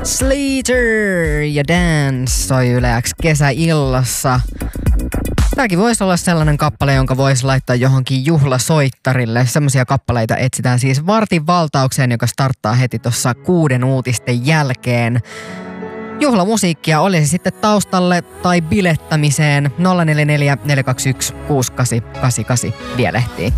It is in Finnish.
Sleater ja Dance soi Yle X kesäillassa. Tämäkin voisi olla sellainen kappale, jonka voisi laittaa johonkin juhlasoittarille. Semmoisia kappaleita etsitään siis vartin valtaukseen, joka starttaa heti tuossa 6 uutisten jälkeen. Juhlamusiikkia oli se sitten taustalle tai bilettämiseen. 044 421 6888 vielehtii.